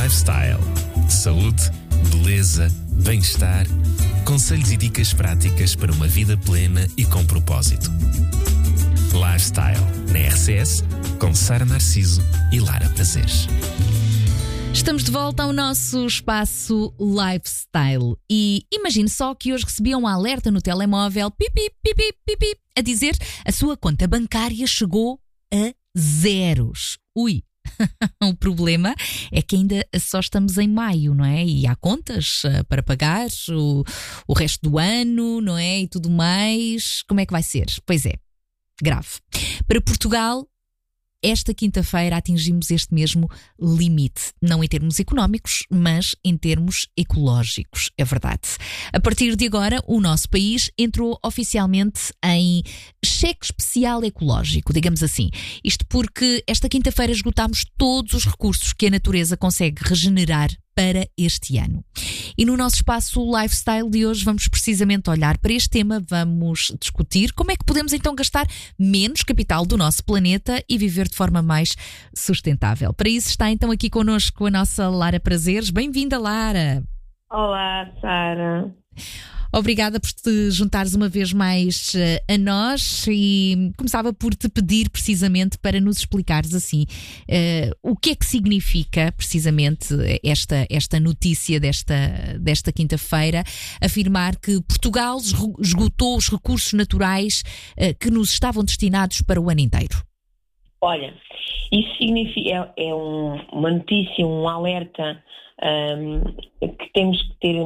Lifestyle. Saúde, beleza, bem-estar. Conselhos e dicas práticas para uma vida plena e com propósito. Lifestyle, na RCS, com Sara Narciso e Lara Prazeres. Estamos de volta ao nosso espaço Lifestyle e imagine só que hoje recebi um alerta no telemóvel pipi, pipi, pipi, a dizer a sua conta bancária chegou a zeros. Ui! O problema é que ainda só estamos em maio, não é? E há contas para pagar o resto do ano, não é? E tudo mais. Como é que vai ser? Pois é, grave. Para Portugal, esta quinta-feira atingimos este mesmo limite, não em termos económicos, mas em termos ecológicos, é verdade. A partir de agora, o nosso país entrou oficialmente em cheque especial ecológico, digamos assim. Isto porque esta quinta-feira esgotámos todos os recursos que a natureza consegue regenerar para este ano. E no nosso espaço Lifestyle de hoje vamos precisamente olhar para este tema, vamos discutir como é que podemos então gastar menos capital do nosso planeta e viver de forma mais sustentável. Para isso está então aqui connosco a nossa Lara Prazeres. Bem-vinda, Lara! Olá, Sara. Obrigada por te juntares uma vez mais a nós e começava por te pedir precisamente para nos explicares assim o que é que significa precisamente esta notícia desta quinta-feira, afirmar que Portugal esgotou os recursos naturais que nos estavam destinados para o ano inteiro. Olha, isso significa, uma notícia, um alerta que temos que ter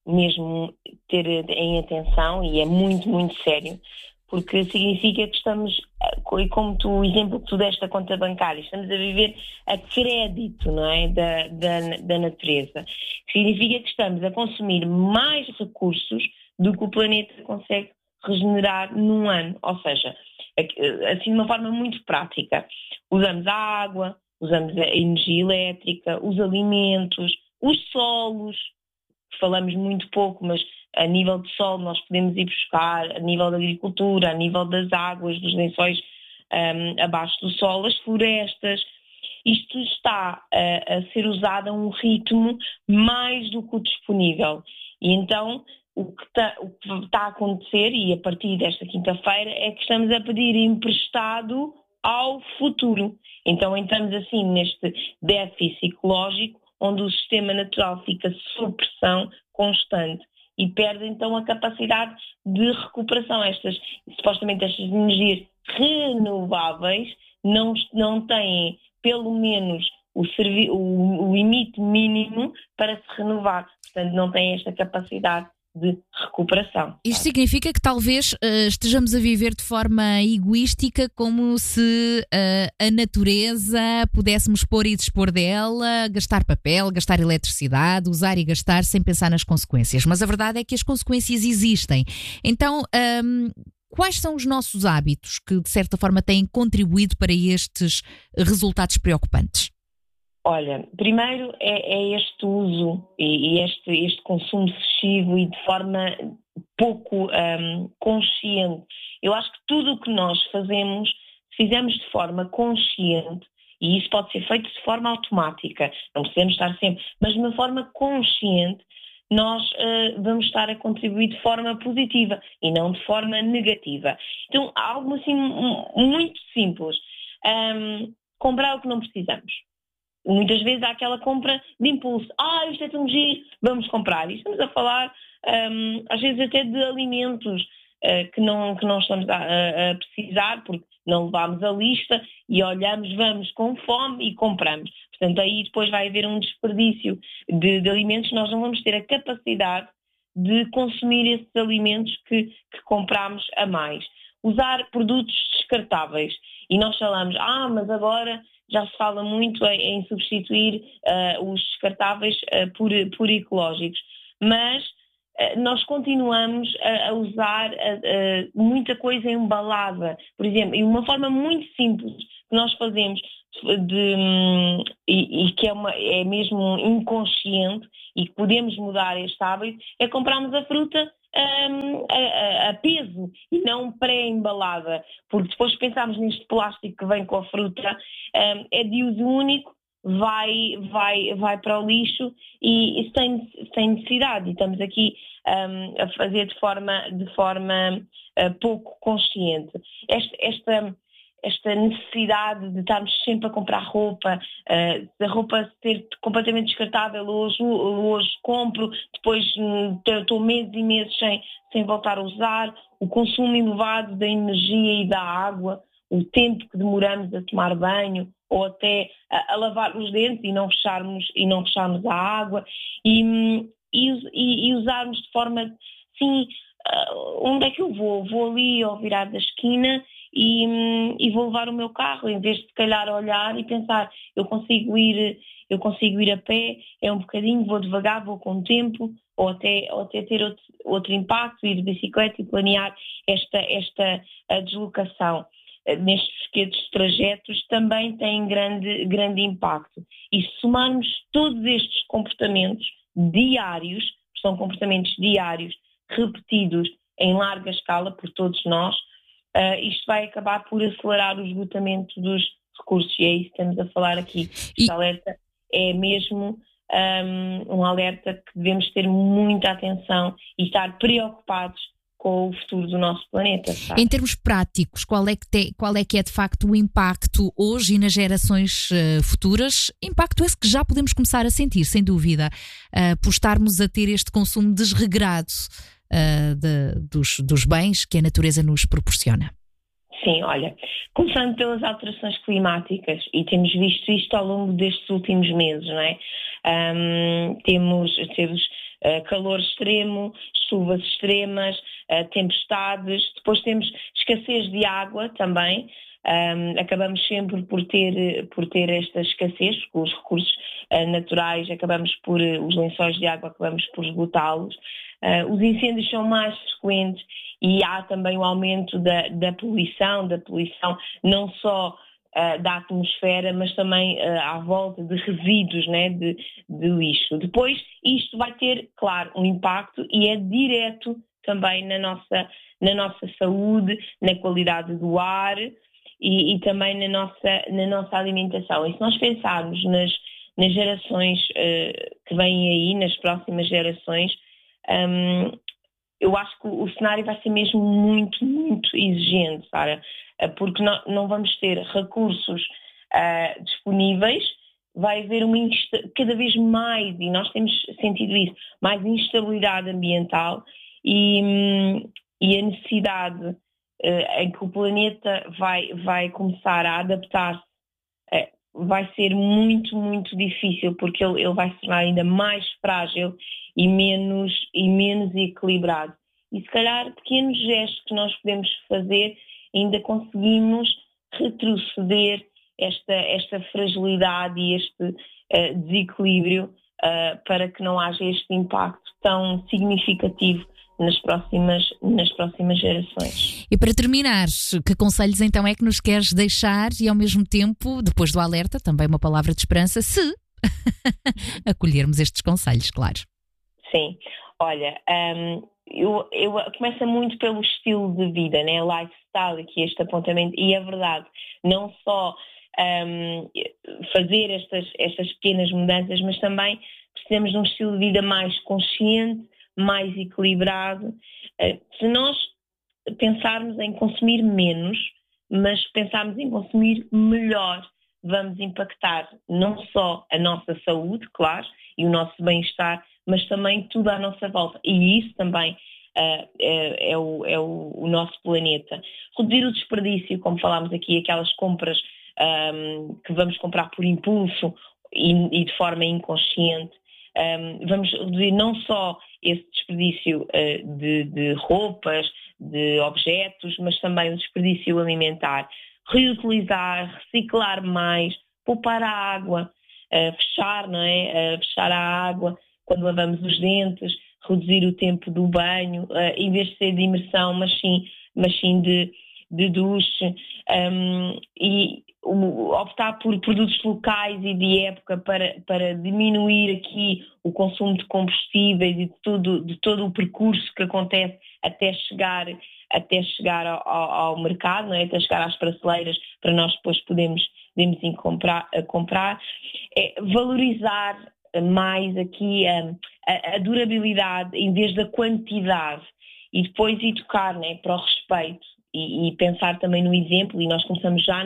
em atenção e é muito, muito sério, porque significa que estamos, e como o exemplo que tu deste da conta bancária, estamos a viver a crédito, não é, da natureza. Significa que estamos a consumir mais recursos do que o planeta consegue regenerar num ano, ou seja, assim de uma forma muito prática. Usamos a água, usamos a energia elétrica, os alimentos, os solos, falamos muito pouco, mas a nível de solo nós podemos ir buscar, a nível da agricultura, a nível das águas, dos lençóis abaixo do solo, as florestas. Isto está a ser usado a um ritmo mais do que o disponível. E então o que está a acontecer, e a partir desta quinta-feira, é que estamos a pedir emprestado ao futuro. Então entramos assim neste déficit ecológico, onde o sistema natural fica sob pressão constante e perde então a capacidade de recuperação. Supostamente estas energias renováveis não têm pelo menos o limite mínimo para se renovar, portanto não têm esta capacidade de recuperação. Isto significa que talvez estejamos a viver de forma egoística, como se a natureza pudéssemos pôr e dispor dela, gastar papel, gastar eletricidade, usar e gastar sem pensar nas consequências. Mas a verdade é que as consequências existem. Então, quais são os nossos hábitos que de certa forma têm contribuído para estes resultados preocupantes? Olha, primeiro é este uso e este consumo excessivo e de forma pouco consciente. Eu acho que tudo o que nós fazemos, se fizermos de forma consciente, e isso pode ser feito de forma automática, não precisamos estar sempre, mas de uma forma consciente, nós vamos estar a contribuir de forma positiva e não de forma negativa. Então, algo assim muito simples. Comprar o que não precisamos. Muitas vezes há aquela compra de impulso. Isto é tão giro, vamos comprar. E estamos a falar, às vezes até de alimentos que não estamos a precisar, porque não levámos a lista e olhamos, vamos com fome e compramos. Portanto, aí depois vai haver um desperdício de alimentos. Nós não vamos ter a capacidade de consumir esses alimentos que compramos a mais. Usar produtos descartáveis. E nós falamos, mas agora já se fala muito em substituir os descartáveis por ecológicos, mas nós continuamos a usar muita coisa embalada. Por exemplo, e uma forma muito simples que nós fazemos e que é mesmo inconsciente e que podemos mudar este hábito, é comprarmos a fruta a peso e não pré-embalada, porque depois pensamos neste plástico que vem com a fruta, é de uso único, vai para o lixo e sem necessidade. E estamos aqui a fazer de forma pouco consciente. Esta necessidade de estarmos sempre a comprar roupa, da roupa ser completamente descartável, hoje compro, depois estou meses e meses sem voltar a usar, o consumo elevado da energia e da água, o tempo que demoramos a tomar banho ou até a lavar os dentes e não fecharmos a água e usarmos de forma assim, onde é que eu vou? Vou ali ao virar da esquina e vou levar o meu carro, em vez de se calhar olhar e pensar, eu consigo ir a pé, é um bocadinho, vou devagar, vou com tempo, ou até ter outro impacto, ir de bicicleta e planear esta deslocação nestes pequenos trajetos também tem grande impacto. E se somarmos todos estes comportamentos diários, que são comportamentos diários, repetidos em larga escala por todos nós, isto vai acabar por acelerar o esgotamento dos recursos, e é isso que estamos a falar aqui. Este alerta é mesmo um alerta que devemos ter muita atenção e estar preocupados com o futuro do nosso planeta. Sabe? Em termos práticos, qual é que é de facto o impacto hoje e nas gerações futuras? Impacto esse que já podemos começar a sentir, sem dúvida, por estarmos a ter este consumo desregrado dos bens que a natureza nos proporciona. Sim, olha, começando pelas alterações climáticas, e temos visto isto ao longo destes últimos meses, não é? Temos calor extremo, chuvas extremas, tempestades, depois temos escassez de água também. Acabamos sempre por ter esta escassez, com os recursos naturais, os lençóis de água acabamos por esgotá-los. Os incêndios são mais frequentes e há também o aumento da poluição não só da atmosfera, mas também à volta de resíduos, né, de lixo. Depois, isto vai ter, claro, um impacto e é direto também na nossa saúde, na qualidade do ar e também na nossa alimentação. E se nós pensarmos nas gerações que vêm aí, nas próximas gerações, eu acho que o cenário vai ser mesmo muito, muito exigente, Sara, porque não vamos ter recursos disponíveis, vai haver cada vez mais, e nós temos sentido isso, mais instabilidade ambiental e a necessidade em que o planeta vai começar a adaptar-se vai ser muito, muito difícil, porque ele vai se tornar ainda mais frágil e menos equilibrado. E se calhar pequenos gestos que nós podemos fazer, ainda conseguimos retroceder esta fragilidade e este desequilíbrio para que não haja este impacto tão significativo nas próximas gerações. E para terminar, que conselhos então é que nos queres deixar e ao mesmo tempo, depois do alerta, também uma palavra de esperança, se acolhermos estes conselhos, claro. Sim, olha, eu começo muito pelo estilo de vida, né? Lifestyle, aqui este apontamento, e é verdade, não só fazer estas pequenas mudanças, mas também precisamos de um estilo de vida mais consciente, mais equilibrado. Se nós pensarmos em consumir menos, mas pensarmos em consumir melhor, vamos impactar não só a nossa saúde, claro, e o nosso bem-estar, mas também tudo à nossa volta. E isso também é o nosso planeta. Reduzir o desperdício, como falámos aqui, aquelas compras que vamos comprar por impulso e de forma inconsciente. Vamos reduzir não só esse desperdício de roupas, de objetos, mas também o desperdício alimentar. Reutilizar, reciclar mais, poupar a água, fechar, não é? Fechar a água quando lavamos os dentes, reduzir o tempo do banho, em vez de ser de imersão, mas sim de duche, e optar por produtos locais e de época para diminuir aqui o consumo de combustíveis e de todo o percurso que acontece até chegar ao mercado, não é? Até chegar às prateleiras, para nós depois podermos podemos ir comprar. É valorizar mais aqui a durabilidade em vez da quantidade, e depois educar, né, para o respeito e pensar também no exemplo. E nós começamos já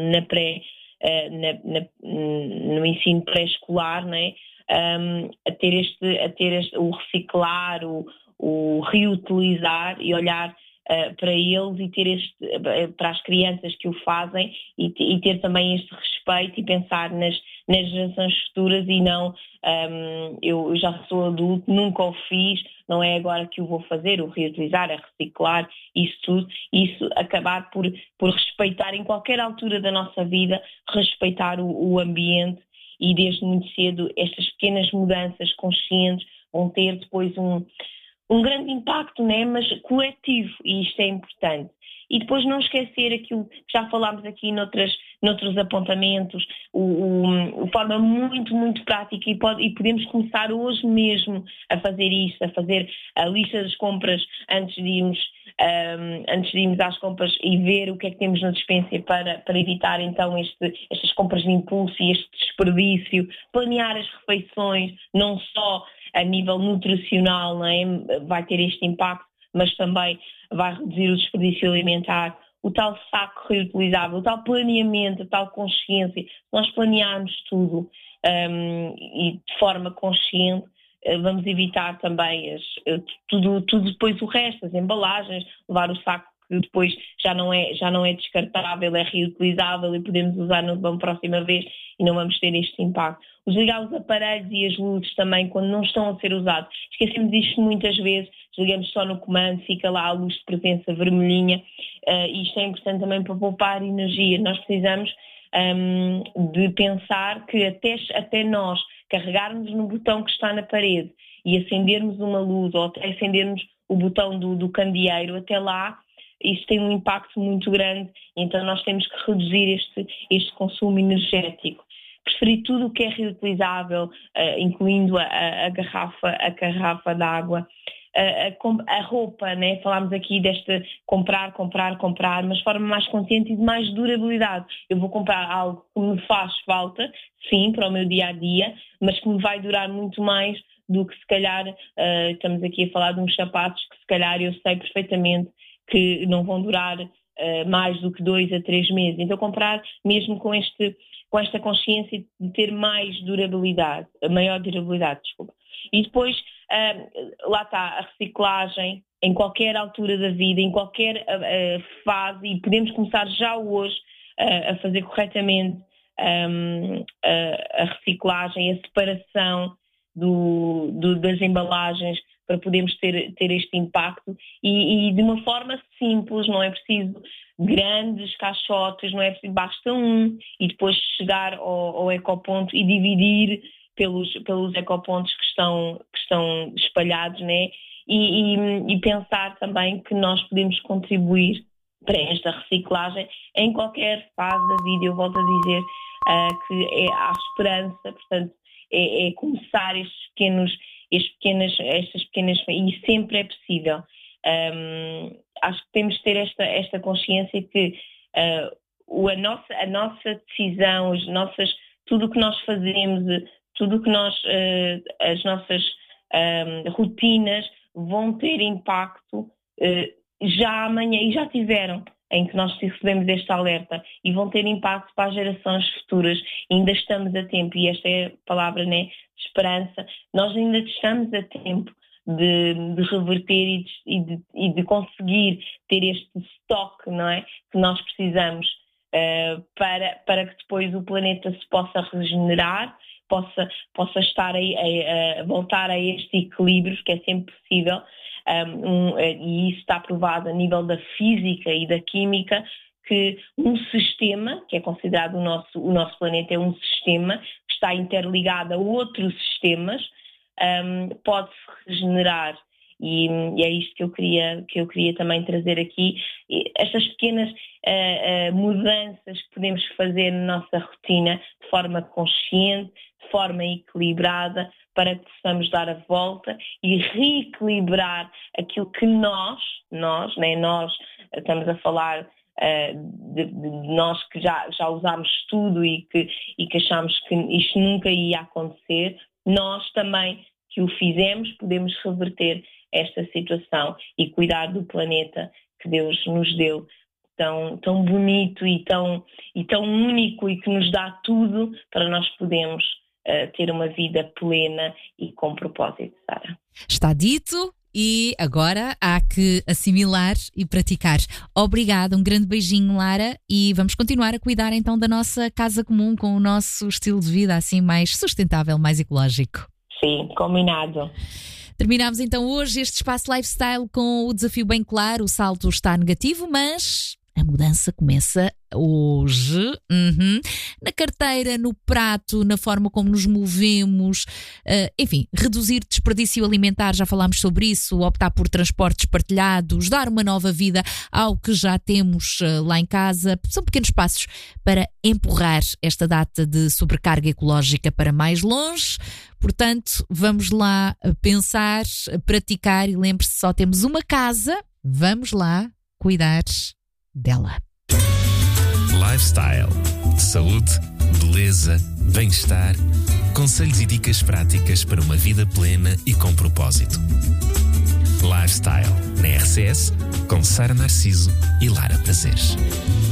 no ensino pré-escolar, né, a ter o reciclar, o reutilizar e olhar para eles, e ter para as crianças que o fazem, e ter também este respeito e pensar nas gerações futuras, e não eu já sou adulto, nunca o fiz, não é agora que o vou fazer, o reutilizar, a reciclar, isso tudo, isso acabar por respeitar em qualquer altura da nossa vida, respeitar o ambiente, e desde muito cedo estas pequenas mudanças conscientes vão ter depois um grande impacto, né, mas coletivo, e isto é importante. E depois não esquecer aquilo que já falámos aqui noutros apontamentos, de forma muito, muito prática, e podemos começar hoje mesmo a fazer isto, a fazer a lista das compras antes de irmos às compras, e ver o que é que temos na despensa para evitar então estas compras de impulso e este desperdício, planear as refeições, não só a nível nutricional, não é? Vai ter este impacto, mas também vai reduzir o desperdício alimentar, o tal saco reutilizável, o tal planeamento, a tal consciência. Nós planearmos tudo e de forma consciente, vamos evitar também tudo depois o resto, as embalagens, levar o saco que depois já não é descartável, é reutilizável, e podemos usar numa próxima vez, e não vamos ter este impacto. Desligar os aparelhos e as luzes também quando não estão a ser usados. Esquecemos isto muitas vezes, desligamos só no comando, fica lá a luz de presença vermelhinha, e isto é importante também para poupar energia. Nós precisamos de pensar que até nós carregarmos no botão que está na parede e acendermos uma luz, ou até acendermos o botão do candeeiro, até lá, isso tem um impacto muito grande. Então nós temos que reduzir este consumo energético. Preferir tudo o que é reutilizável, incluindo a garrafa de água, a roupa, né? Falámos aqui desta comprar, mas de forma mais consciente e de mais durabilidade. Eu vou comprar algo que me faz falta, sim, para o meu dia-a-dia, mas que me vai durar muito mais do que, se calhar, estamos aqui a falar de uns sapatos que, se calhar, eu sei perfeitamente que não vão durar mais do que 2 a 3 meses. Então comprar mesmo com esta consciência de ter maior durabilidade, desculpa. E depois, lá está, a reciclagem em qualquer altura da vida, em qualquer fase, e podemos começar já hoje a fazer corretamente a reciclagem, a separação das embalagens, para podermos ter este impacto, e de uma forma simples. Não é preciso grandes caixotes, não é preciso, basta um, e depois chegar ao ecoponto e dividir pelos ecopontos que estão espalhados, né? E pensar também que nós podemos contribuir para esta reciclagem em qualquer fase da vida. Eu volto a dizer que há esperança, portanto, é começar estas pequenas, e sempre é possível. Acho que temos de ter esta consciência que a nossa decisão, tudo o que nós fazemos, tudo o que as nossas rotinas vão ter impacto já amanhã, e já tiveram, em que nós recebemos este alerta, e vão ter impacto para as gerações futuras. Ainda estamos a tempo, e esta é a palavra, né, de esperança. Nós ainda estamos a tempo de reverter e de conseguir ter este estoque, não é, que nós precisamos para que depois o planeta se possa regenerar, possa estar a voltar a este equilíbrio, que é sempre possível. E isso está provado a nível da física e da química, que um sistema, que é considerado o nosso planeta, é um sistema que está interligado a outros sistemas, pode-se regenerar. E é isto que eu queria também trazer aqui. Estas pequenas mudanças que podemos fazer na nossa rotina de forma consciente, de forma equilibrada, para que possamos dar a volta e reequilibrar aquilo que nós estamos a falar de nós que já usámos tudo e que achámos que isto nunca ia acontecer, nós também que o fizemos podemos reverter esta situação e cuidar do planeta que Deus nos deu, tão bonito e tão único, e que nos dá tudo para nós podermos ter uma vida plena e com propósito, Sara. Está dito. E agora há que assimilar e praticar. Obrigada, um grande beijinho, Lara, e vamos continuar a cuidar então da nossa casa comum com o nosso estilo de vida assim mais sustentável, mais ecológico. Sim, combinado. Terminamos então hoje este espaço lifestyle com o desafio bem claro: o saldo está negativo, mas a mudança começa hoje. Na carteira, no prato, na forma como nos movemos, enfim, reduzir desperdício alimentar, já falámos sobre isso, optar por transportes partilhados, dar uma nova vida ao que já temos lá em casa. São pequenos passos para empurrar esta data de sobrecarga ecológica para mais longe. Portanto, vamos lá pensar, praticar, e lembre-se, só temos uma casa, vamos lá cuidar dela. Lifestyle. Saúde, beleza, bem-estar. Conselhos e dicas práticas para uma vida plena e com propósito. Lifestyle. Na RCS, com Sara Narciso e Lara Prazeres.